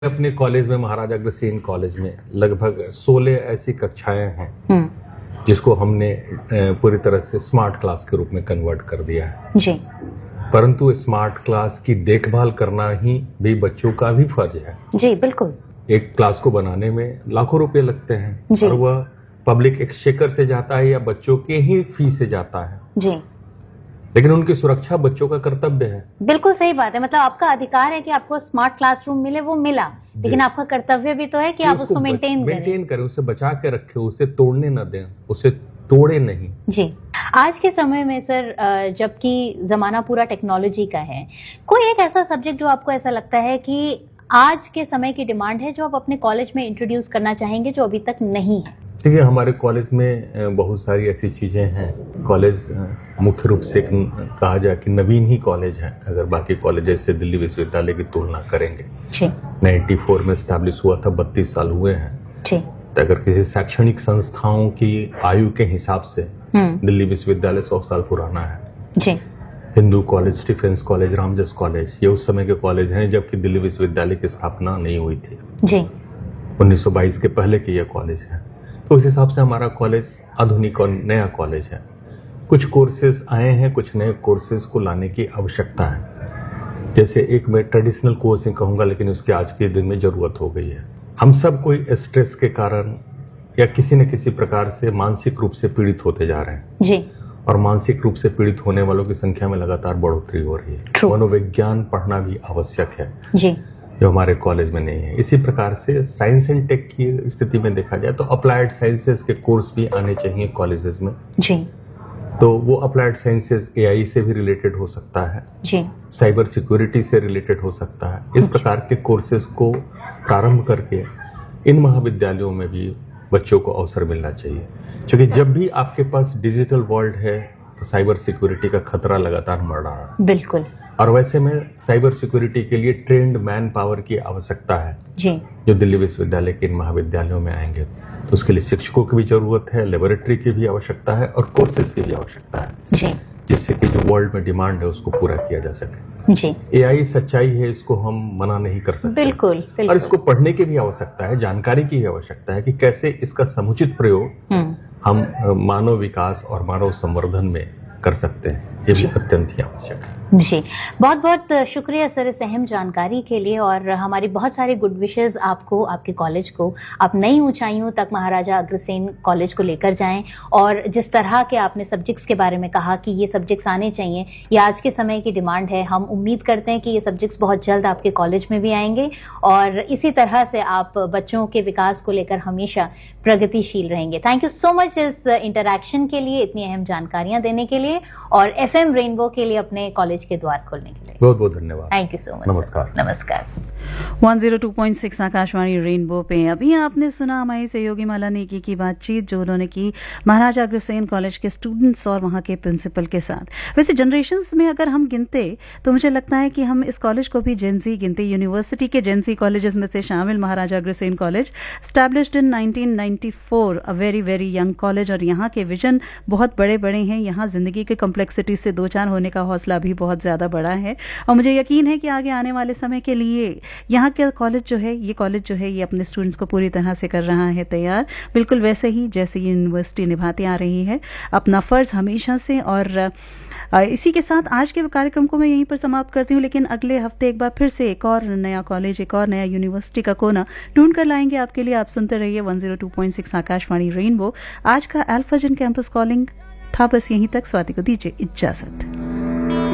अपने कॉलेज में, महाराजा अग्रसेन कॉलेज में लगभग 16 ऐसी कक्षाएं हैं जिसको हमने पूरी तरह से स्मार्ट क्लास के रूप में कन्वर्ट कर दिया है जी। परंतु स्मार्ट क्लास की देखभाल करना ही भी बच्चों का भी फर्ज है जी। बिल्कुल। एक क्लास को बनाने में लाखों रुपए लगते हैं जी। और वह पब्लिक एक्सचेकर से जाता है या बच्चों के ही फी से जाता है जी। लेकिन उनकी सुरक्षा बच्चों का कर्तव्य है। बिल्कुल सही बात है। मतलब आपका अधिकार है कि आपको स्मार्ट क्लासरूम मिले, वो मिला, लेकिन आपका कर्तव्य भी तो है कि आप उसको मेंटेन करें, उसे बचा के रखें, उसे तोड़ने न दें, उसे तोड़े नहीं। जी। आज के समय में सर, जबकि जमाना पूरा टेक्नोलॉजी का है, कोई एक ऐसा सब्जेक्ट जो आपको ऐसा लगता है कि आज के समय की डिमांड है जो आप अपने कॉलेज में इंट्रोड्यूस करना चाहेंगे जो अभी तक नहीं है? देखिए, हमारे कॉलेज में बहुत सारी ऐसी चीजें हैं। कॉलेज मुख्य रूप से कहा जाए कि नवीन ही कॉलेज है अगर बाकी कॉलेजेस से दिल्ली विश्वविद्यालय की तुलना करेंगे। 94 में स्टैब्लिश हुआ था, 32 साल हुए हैं। तो अगर किसी शैक्षणिक संस्थाओं की आयु के हिसाब से दिल्ली विश्वविद्यालय 100 साल पुराना है जी। Hindu college, Stephen's college, Ramjas college, ये उस समय के कॉलेज हैं जबकि दिल्ली विश्वविद्यालय की स्थापना नहीं हुई थी जी। 1922 के पहले के ये कॉलेज है। तो उस हिसाब से हमारा कॉलेज आधुनिक और नया कॉलेज है। कुछ कोर्सेज आए हैं, कुछ नए कोर्सेज को लाने की आवश्यकता है। जैसे एक मैं ट्रेडिशनल कोर्स ही कहूंगा, लेकिन उसकी आज के दिन में जरूरत हो गई है। हम सब कोई स्ट्रेस के कारण या किसी न किसी प्रकार से मानसिक रूप से पीड़ित होते जा रहे हैं जी। और मानसिक रूप से पीड़ित होने वालों की संख्या में लगातार बढ़ोतरी हो रही है। मनोविज्ञान पढ़ना भी आवश्यक है जी, जो हमारे कॉलेज में नहीं है। इसी प्रकार से साइंस एंड टेक की स्थिति में देखा जाए तो अप्लाइड साइंसेस के कोर्स भी आने चाहिए कॉलेजेस में जी। तो वो अप्लाइड साइंसेस एआई से भी रिलेटेड हो सकता है जी, साइबर सिक्योरिटी से रिलेटेड हो सकता है। इस प्रकार के कोर्सेज को प्रारंभ करके इन महाविद्यालयों में भी बच्चों को अवसर मिलना चाहिए, क्योंकि जब भी आपके पास डिजिटल वर्ल्ड है तो साइबर सिक्योरिटी का खतरा लगातार बढ़ रहा है। बिल्कुल। और वैसे में साइबर सिक्योरिटी के लिए ट्रेंड मैन पावर की आवश्यकता है जी, जो दिल्ली विश्वविद्यालय के इन महाविद्यालयों में आएंगे। तो उसके लिए शिक्षकों की भी जरूरत है, लेबोरेटरी की भी आवश्यकता है और कोर्सेज की भी आवश्यकता है जी, जिससे कि जो वर्ल्ड में डिमांड है उसको पूरा किया जा सके जी। एआई सच्चाई है, इसको हम मना नहीं कर सकते। बिल्कुल, बिल्कुल। और इसको पढ़ने की भी आवश्यकता है, जानकारी की भी आवश्यकता है कि कैसे इसका समुचित प्रयोग हम मानव विकास और मानव संवर्धन में कर सकते हैं। ये भी अत्यंत ही आवश्यक है जी। बहुत बहुत शुक्रिया सर इस अहम जानकारी के लिए, और हमारी बहुत सारी गुड विशेस आपको, आपके कॉलेज को। आप नई ऊंचाइयों तक महाराजा अग्रसेन कॉलेज को लेकर जाएं, और जिस तरह के आपने सब्जेक्ट्स के बारे में कहा कि ये सब्जेक्ट्स आने चाहिए, ये आज के समय की डिमांड है। हम उम्मीद करते हैं कि ये सब्जेक्ट्स बहुत जल्द आपके कॉलेज में भी आएंगे और इसी तरह से आप बच्चों के विकास को लेकर हमेशा प्रगतिशील रहेंगे। थैंक यू सो मच इस इंटरैक्शन के लिए, इतनी अहम जानकारियां देने के लिए और एफएम रेनबो के लिए अपने कॉलेज के द्वार खोलने के लिए बहुत बहुत धन्यवाद। Thank you so much. नमस्कार। नमस्कार। 102.6 आकाशवाणी रेनबो पे अभी आपने सुना हमारी सहयोगी माला नेगी की बातचीत जो उन्होंने की महाराजा अग्रसेन कॉलेज के स्टूडेंट्स और वहाँ के प्रिंसिपल के साथ। वैसे जनरेशंस में अगर हम गिनते तो मुझे लगता है कि हम इस कॉलेज को भी जेनजी गिनते। यूनिवर्सिटी के जेनजी कॉलेजेस में से शामिल Maharaja Agrasen college, established in 1994, a very very young college, और यहाँ के विजन बहुत बड़े बड़े हैं। यहाँ जिंदगी के कॉम्प्लेक्सिटी से दो चार होने का हौसला भी बहुत ज़्यादा बड़ा है और मुझे यकीन है कि आगे आने वाले समय के लिए यहाँ के कॉलेज जो है, ये कॉलेज जो है, ये अपने स्टूडेंट्स को पूरी तरह से कर रहा है तैयार, बिल्कुल वैसे ही जैसे ये यूनिवर्सिटी निभाती आ रही है अपना फ़र्ज़ हमेशा से। और इसी के साथ आज के कार्यक्रम को मैं यहीं पर समाप्त करती हूँ, लेकिन अगले हफ्ते एक बार फिर से एक और नया कॉलेज, एक और नया यूनिवर्सिटी का कोना ढूंढ कर लाएंगे आपके लिए। आप सुनते रहिए 102.6 आकाशवाणी रेनबो। आज का अल्फाजन कैंपस कॉलिंग था बस यहीं तक। स्वाति को दीजिए इजाजत।